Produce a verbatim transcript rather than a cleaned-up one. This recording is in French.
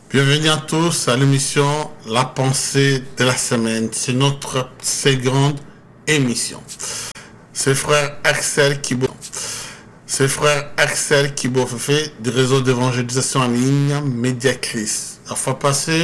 Bienvenue à tous à l'émission La pensée de la semaine. C'est notre seconde émission. C'est frère Axel Kibo. C'est frère Axel Kibo fait du réseau d'évangélisation en ligne Mediacris. La fois passée,